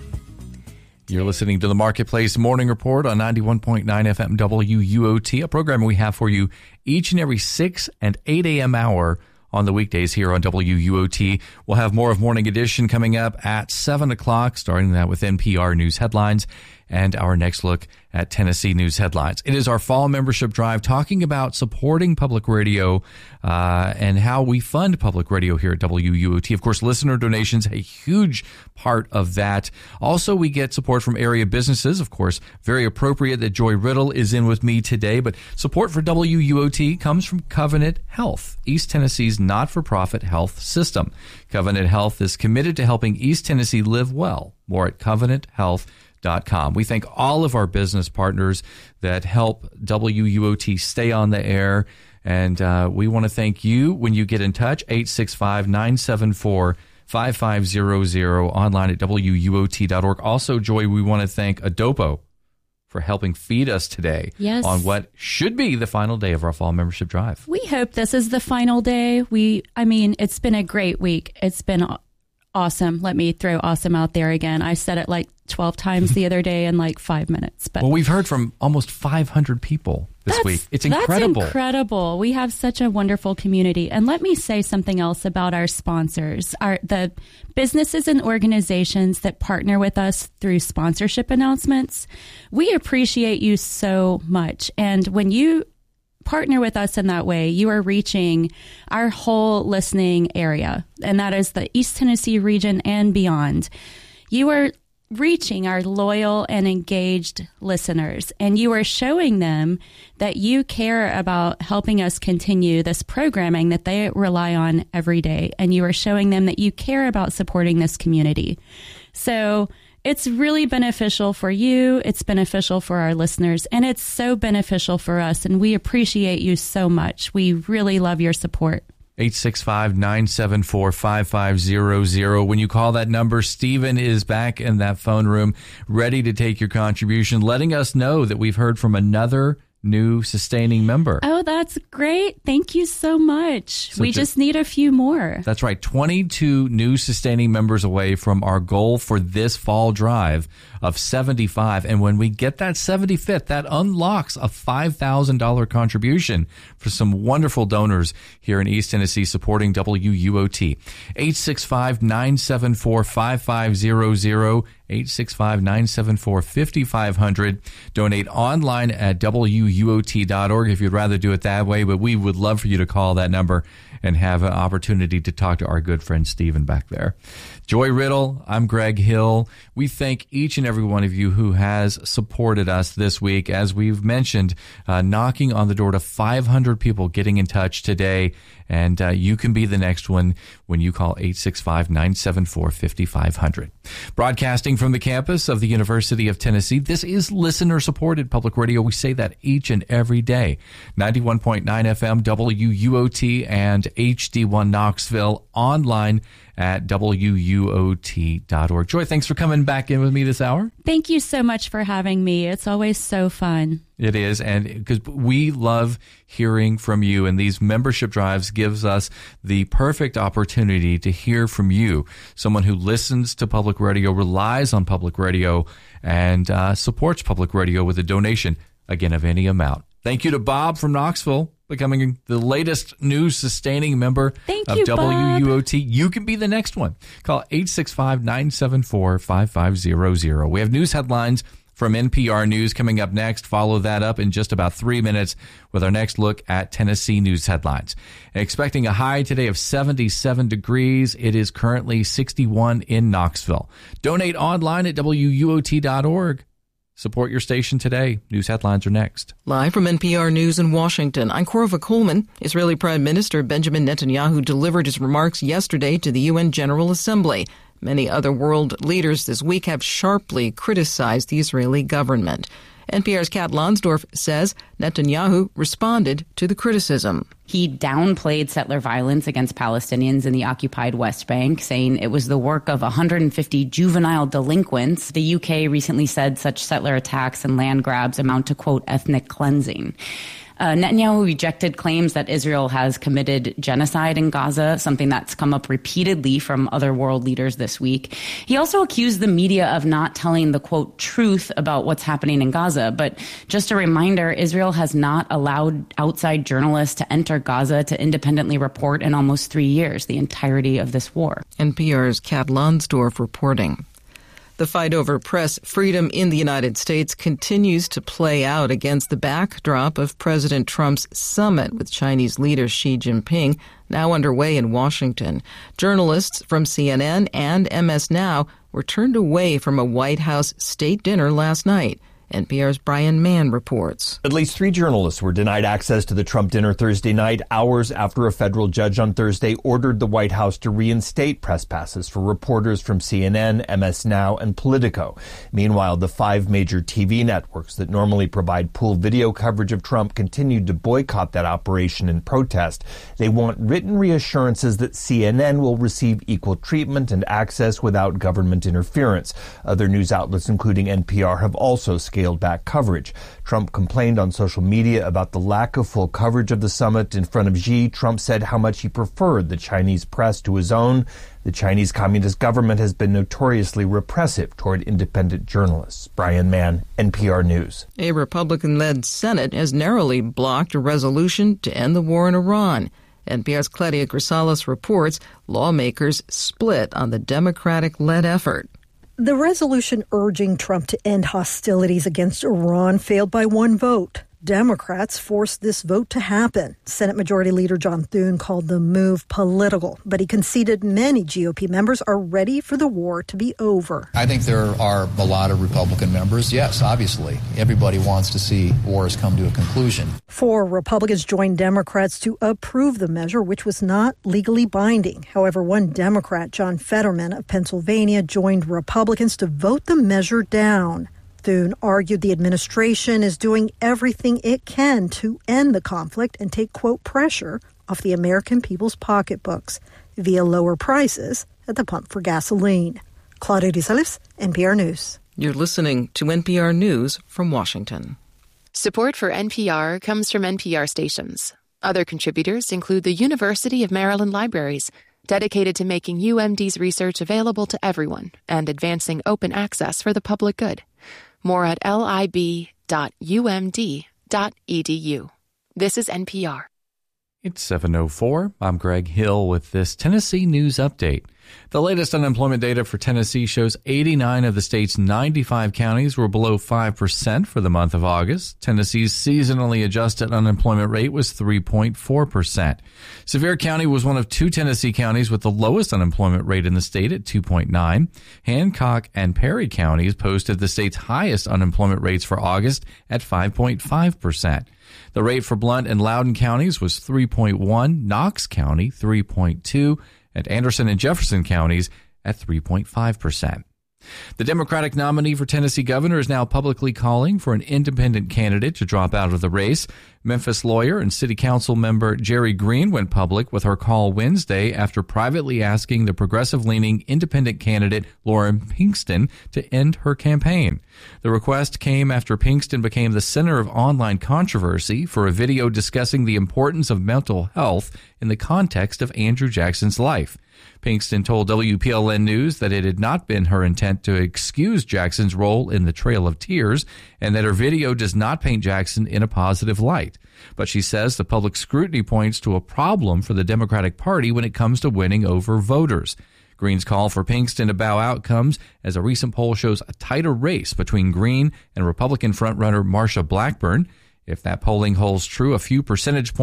You're listening to the Marketplace Morning Report on ninety-one point nine F M W U O T, a program we have for you each and every six and eight a.m. hour on the weekdays here on W U O T. We'll have more of Morning Edition coming up at seven o'clock, starting that with N P R News headlines and our next look at Tennessee news headlines. It is our fall membership drive talking about supporting public radio uh, and how we fund public radio here at W U O T. Of course, listener donations, a huge part of that. Also, we get support from area businesses. Of course, very appropriate that Joy Riddle is in with me today. But support for W U O T comes from Covenant Health, East Tennessee's not-for-profit health system. Covenant Health is committed to helping East Tennessee live well. More at covenant health dot com. We thank all of our business partners that help W U O T stay on the air. And uh, we want to thank you when you get in touch, eight six five, nine seven four, five five zero zero, online at W U O T dot org. Also, Joy, we want to thank Adopo for helping feed us today yes. on what should be the final day of our fall membership drive. We hope this is the final day. We, I mean, it's been a great week. It's been awesome. Let me throw awesome out there again. I said it like twelve times the other day in like five minutes. But well, we've heard from almost five hundred people this that's, week. It's incredible. That's incredible. We have such a wonderful community. And let me say something else about our sponsors, our the businesses and organizations that partner with us through sponsorship announcements. We appreciate you so much. And when you partner with us in that way, you are reaching our whole listening area, and that is the East Tennessee region and beyond. You are reaching our loyal and engaged listeners, and you are showing them that you care about helping us continue this programming that they rely on every day, and you are showing them that you care about supporting this community. So it's really beneficial for you, it's beneficial for our listeners, and it's so beneficial for us, and we appreciate you so much. We really love your support. eight six five, nine seven four, five five zero zero. When you call that number, Stephen is back in that phone room, ready to take your contribution, letting us know that we've heard from another new sustaining member. Oh, that's great. Thank you so much. So we ju- just need a few more. That's right. twenty-two new sustaining members away from our goal for this fall drive of seventy-five. And when we get that seventy-fifth, that unlocks a five thousand dollars contribution for some wonderful donors here in East Tennessee supporting W U O T. eight six five, nine seven four, five five zero zero. eight six five, nine seven four, five five zero zero. Donate online at W U O T dot org if you'd rather do it that way, but we would love for you to call that number and have an opportunity to talk to our good friend Stephen back there. Joy Riddle, I'm Greg Hill. We thank each and every one of you who has supported us this week. As we've mentioned, uh, knocking on the door to five hundred people getting in touch today, and uh, you can be the next one when you call eight six five, nine seven four, five five zero zero. Broadcasting from the campus of the University of Tennessee, this is listener-supported public radio. We say that each and every day. ninety-one point nine F M, W U O T, and H D one Knoxville, online at W U O T dot org. Joy, thanks for coming back in with me this hour. Thank you so much for having me. It's always so fun. It is, and because we love hearing from you, and these membership drives gives us the perfect opportunity to hear from you, someone who listens to public radio, relies on public radio, and uh, supports public radio with a donation, again, of any amount. Thank you to Bob from Knoxville, becoming the latest new sustaining member Thank of you, W U O T. Bob. You can be the next one. Call eight six five, nine seven four, five five zero zero. We have news headlines from N P R News coming up next. Follow that up in just about three minutes with our next look at Tennessee news headlines. Expecting a high today of seventy-seven degrees. It is currently sixty-one in Knoxville. Donate online at W U O T dot org. Support your station today. News headlines are next. Live from N P R News in Washington, I'm Korva Coleman. Israeli Prime Minister Benjamin Netanyahu delivered his remarks yesterday to the U N General Assembly. Many other world leaders this week have sharply criticized the Israeli government. N P R's Kat Lonsdorf says Netanyahu responded to the criticism. He downplayed settler violence against Palestinians in the occupied West Bank, saying it was the work of one hundred fifty juvenile delinquents. The U K recently said such settler attacks and land grabs amount to, quote, ethnic cleansing. Uh, Netanyahu rejected claims that Israel has committed genocide in Gaza, something that's come up repeatedly from other world leaders this week. He also accused the media of not telling the, quote, truth about what's happening in Gaza. But just a reminder, Israel has not allowed outside journalists to enter Gaza to independently report in almost three years, the entirety of this war. N P R's Kat Lonsdorf reporting. The fight over press freedom in the United States continues to play out against the backdrop of President Trump's summit with Chinese leader Xi Jinping, now underway in Washington. Journalists from C N N and M S Now were turned away from a White House state dinner last night. N P R's Brian Mann reports. At least three journalists were denied access to the Trump dinner Thursday night, hours after a federal judge on Thursday ordered the White House to reinstate press passes for reporters from C N N, M S Now, and Politico. Meanwhile, the five major T V networks that normally provide pooled video coverage of Trump continued to boycott that operation in protest. They want written reassurances that C N N will receive equal treatment and access without government interference. Other news outlets, including N P R, have also scaled back coverage. Trump complained on social media about the lack of full coverage of the summit. In front of Xi, Trump said how much he preferred the Chinese press to his own. The Chinese Communist government has been notoriously repressive toward independent journalists. Brian Mann, N P R News. A Republican-led Senate has narrowly blocked a resolution to end the war in Iran. N P R's Claudia Grisales reports lawmakers split on the Democratic-led effort. The resolution urging Trump to end hostilities against Iran failed by one vote. Democrats forced this vote to happen. Senate Majority Leader John Thune called the move political, but he conceded many G O P members are ready for the war to be over. I think there are a lot of Republican members. Yes, obviously. Everybody wants to see wars come to a conclusion. Four Republicans joined Democrats to approve the measure, which was not legally binding. However, one Democrat, John Fetterman of Pennsylvania, joined Republicans to vote the measure down. Thune argued the administration is doing everything it can to end the conflict and take, quote, pressure off the American people's pocketbooks via lower prices at the pump for gasoline. Claudia Grisales, N P R News. You're listening to N P R News from Washington. Support for N P R comes from N P R stations. Other contributors include the University of Maryland Libraries, dedicated to making U M D's research available to everyone and advancing open access for the public good. More at lib dot u m d dot e d u. This is N P R. It's seven oh four. I'm Greg Hill with this Tennessee News Update. The latest unemployment data for Tennessee shows eighty-nine of the state's ninety-five counties were below five percent for the month of August. Tennessee's seasonally adjusted unemployment rate was three point four percent. Sevier County was one of two Tennessee counties with the lowest unemployment rate in the state at two point nine. Hancock and Perry counties posted the state's highest unemployment rates for August at five point five percent. The rate for Blount and Loudoun counties was three point one, Knox County three point two, and Anderson and Jefferson counties at three point five percent. The Democratic nominee for Tennessee governor is now publicly calling for an independent candidate to drop out of the race. Memphis lawyer and city council member Jerry Green went public with her call Wednesday after privately asking the progressive-leaning independent candidate Lauren Pinkston to end her campaign. The request came after Pinkston became the center of online controversy for a video discussing the importance of mental health in the context of Andrew Jackson's life. Pinkston told W P L N News that it had not been her intent to excuse Jackson's role in the Trail of Tears and that her video does not paint Jackson in a positive light. But she says the public scrutiny points to a problem for the Democratic Party when it comes to winning over voters. Green's call for Pinkston to bow out comes as a recent poll shows a tighter race between Green and Republican frontrunner Marsha Blackburn. If that polling holds true, a few percentage points